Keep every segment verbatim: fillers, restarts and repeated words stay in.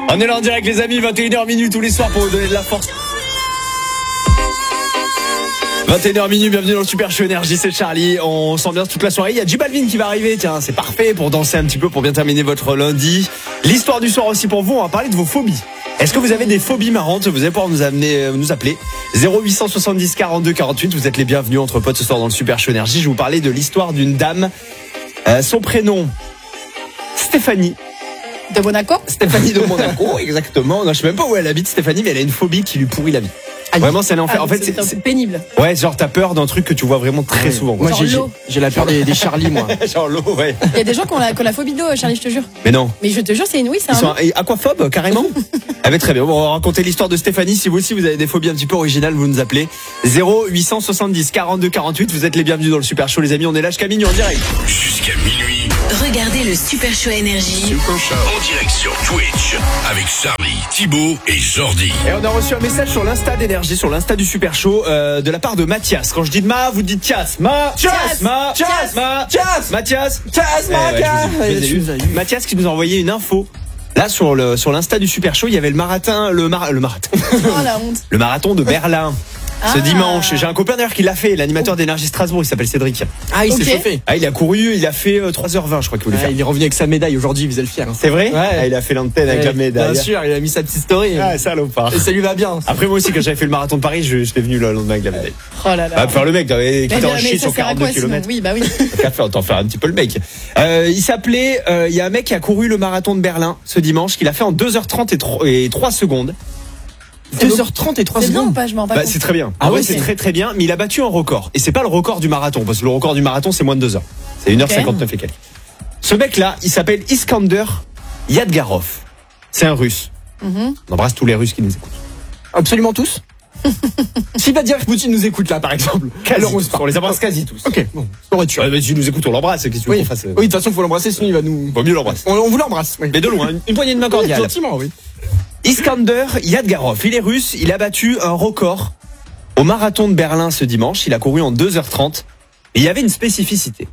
On est là en direct les amis, vingt et une heures minutes tous les soirs pour vous donner de la force. vingt et une heures minutes, bienvenue dans le Super Show Énergie, c'est Charlie. On s'ambiance toute la soirée. Il y a J Balvin qui va arriver, tiens, c'est parfait pour danser un petit peu, pour bien terminer votre lundi. L'histoire du soir aussi pour vous, on va parler de vos phobies. Est-ce que vous avez des phobies marrantes? Vous allez pouvoir nous amener, nous appeler zéro huit cent soixante-dix quarante-deux quarante-huit. Vous êtes les bienvenus entre potes ce soir dans le Super Show Énergie. Je vais vous parler de l'histoire d'une dame. Euh, son prénom, Stéphanie. De Monaco? Stéphanie de Monaco, exactement. Non, je sais même pas où elle habite, Stéphanie, mais elle a une phobie qui lui pourrit la vie. Ah, vraiment, c'est l'enfer. Ah, en fait, c'est, c'est, c'est pénible. Ouais, genre t'as peur d'un truc que tu vois vraiment très ouais. souvent. Moi, genre j'ai, j'ai, j'ai la peur des, des Charlie, moi. Genre l'eau, ouais. Il y a des gens qui ont la, qui ont la phobie d'eau, Charlie, je te jure. Mais non. Mais je te jure, c'est une oui, c'est Ils un. sont aquaphobes, carrément. Ah mais très bien. Bon, on va raconter l'histoire de Stéphanie. Si vous aussi vous avez des phobies un petit peu originales, vous nous appelez zéro huit cent soixante-dix quarante-deux quarante-huit. Vous êtes les bienvenus dans le Super Show, les amis. On est là jusqu'à minuit en direct. Jusqu'à minuit. Regardez le Super Show Énergie. Super Show. En direct sur Twitch. Avec Charlie, Thibaut et Jordi. Et on a reçu un message sur l'Insta d'Énergie, sur l'Insta du Super Show, euh, de la part de Mathias. Quand je dis de Ma, vous dites Tias. Ma, Tias, Ma, Tias, Ma, Tias, Mathias, Tias, Ma, Mathias qui nous a envoyé une info. Là, sur le, sur l'Insta du Super Show, il y avait le marathon, le mar, le marathon. Oh la honte. Le marathon de Berlin. Ce Ah. dimanche, j'ai un copain d'ailleurs qui l'a fait, l'animateur d'Énergie Strasbourg, il s'appelle Cédric. Ah, il Ok. s'est chauffé. Ah, il a couru, il a fait euh, trois heures vingt, je crois qu'il voulait Ah, faire. il est revenu avec sa médaille aujourd'hui, il faisait le fier. Hein. C'est vrai? Ouais. Ah, il a fait l'antenne avec Ouais, la médaille. Bien sûr, il a mis sa petite story. Ah, salopard. Et ça lui va bien. Après, moi aussi, quand j'avais fait le marathon de Paris, je, j'étais venu le lendemain avec la médaille. Oh là là. Bah, faire le mec, t'avais Mais, qui t'en mais chier ça sur sert à quarante-deux quoi, sinon? kilomètres. Oui, bah oui. Qu'à faire, autant faire un petit peu le mec. Euh, il s'appelait, euh, il y a un mec qui a couru le marathon de Berlin ce dimanche, qu'il a fait en deux heures trente et trois secondes. deux heures trente et trois C'est bien ou secondes. pas? Je m'en rends pas Bah, compte. c'est très bien. Ah Ah ouais, ouais, c'est c'est- très très bien, mais il a battu un record. Et c'est pas le record du marathon, parce que le record du marathon, c'est moins de deux heures. C'est une heure cinquante-neuf et quelques. Ce mec-là, il s'appelle Iskander Yadgarov. C'est un russe. Mhm. On embrasse tous les Russes qui nous écoutent. Absolument tous. S'il va dire que Poutine nous écoute là, par exemple. Quasi Alors on tous. se parle. On les embrasse quasi tous. Ok, bon, aurait tué. Ouais, mais si nous écoute, on l'embrasse. Qu'est-ce que tu veux Oui, qu'on fasse? oui, de toute façon, faut l'embrasser, sinon il va nous. Vaut mieux l'embrasser. On, on vous l'embrasse. Oui. Mais de loin, une, une poignée de main cordiale. Gentiment, oui. Iskander Yadgarov, il est russe, il a battu un record au marathon de Berlin ce dimanche, il a couru en deux heures trente et il y avait une spécificité.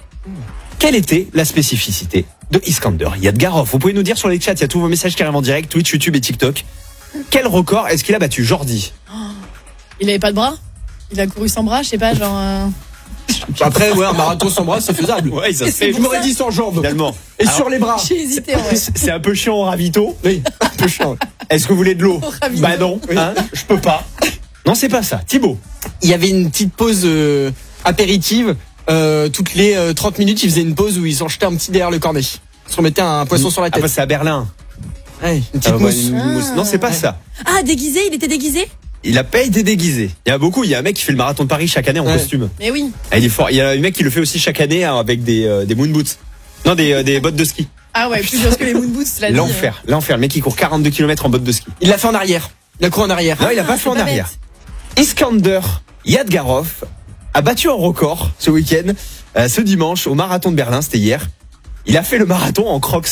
Quelle était la spécificité de Iskander Yadgarov? Vous pouvez nous dire sur les chats, il y a tous vos messages qui arrivent en direct, Twitch, YouTube et TikTok. Quel record est-ce qu'il a battu, Jordi? Il avait pas de bras? Il a couru sans bras, je sais pas, genre. euh, Après, ouais, un marathon sans bras, c'est faisable. Ouais, ça se C'est fait Je m'aurais dit sans jambes. finalement. Et Alors, sur les bras. J'ai hésité, ouais. C'est un peu chiant au ravito. Oui, un peu chiant. Est-ce que vous voulez de l'eau? Au ravito. Bah non, hein, je peux pas. Non, c'est pas ça. Thibaut. Il y avait une petite pause euh, apéritive. Euh, toutes les euh, trente minutes, ils faisaient une pause où ils s'en jetaient un petit derrière le cornet. Ils se remettaient un poisson sur la Ah tête. bah c'est à Berlin. Ouais, une petite Ah, ouais, mousse. une mousse. Non, c'est pas Ouais. ça. Ah, déguisé? Il était déguisé? Il a pas été déguisé. Il y a beaucoup. Il y a un mec qui fait le marathon de Paris chaque année en Ouais. costume. Mais oui. Ah, il est fort. Il y a un mec qui le fait aussi chaque année hein, avec des euh, des moon boots. Non, des euh, des bottes de ski. Ah ouais, plus dur que les moon boots, cela dit. L'enfer, l'enfer. Le mec qui court quarante-deux kilomètres en bottes de ski. Il l'a fait en arrière. Il a couru en arrière. Non, il a pas Ah, fait c'est en pas arrière. Iskander Yadgarov a battu un record ce week-end, euh, ce dimanche au marathon de Berlin. C'était hier. Il a fait le marathon en Crocs.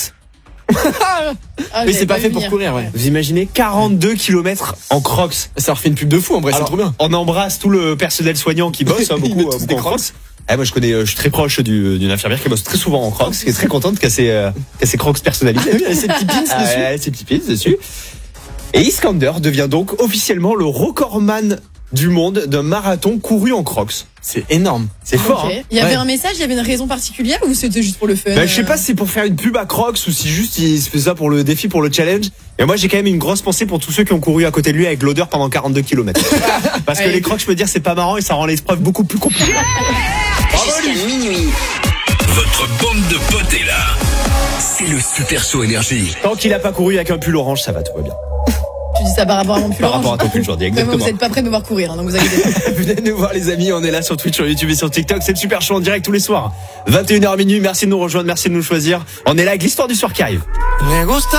Ah, Mais j'avais c'est pas vu fait pour venir. courir, ouais. Vous imaginez quarante-deux kilomètres en Crocs. Ça leur fait une pub de fou, en vrai, c'est Alors, trop bien. on embrasse tout le personnel soignant qui bosse hein, Ils beaucoup, mettent euh, tous beaucoup des en Crocs. Crocs. Ah, moi je connais, euh, je suis très proche du- d'une infirmière qui bosse très souvent en Crocs, qui est très contente qu'elle ses, euh, qu'elle ses Crocs personnalisés. Oui, avec ses petits pins Ah, dessus. ouais, ses petits pins dessus. Et Iskander devient donc officiellement le recordman du monde d'un marathon couru en Crocs. C'est énorme. C'est fort. Ok. Hein. Il y avait Ouais. un message, il y avait une raison particulière ou c'était juste pour le fun? Ben, je sais pas si c'est pour faire une pub à Crocs ou si juste il se fait ça pour le défi, pour le challenge. Et moi j'ai quand même une grosse pensée pour tous ceux qui ont couru à côté de lui avec l'odeur pendant quarante-deux kilomètres. Parce que Ouais. les Crocs, je peux dire, c'est pas marrant et ça rend l'épreuve beaucoup plus compliquée. Jusqu'à minuit. Votre bande de potes est là. C'est le Super Show Énergie. Tant qu'il a pas couru avec un pull orange, ça va, tout va bien. Tu dis ça par rapport à mon pull Par orange. rapport à ton pull, Jordi, Mais moi, exactement. vous êtes pas prêts de me voir courir, hein, donc vous inquiétez pas. Venez nous voir les amis, on est là sur Twitch, sur YouTube et sur TikTok. C'est le Super Show en direct tous les soirs. vingt et une heures minuit, merci de nous rejoindre, merci de nous choisir. On est là avec l'histoire du soir qui arrive. Le gusta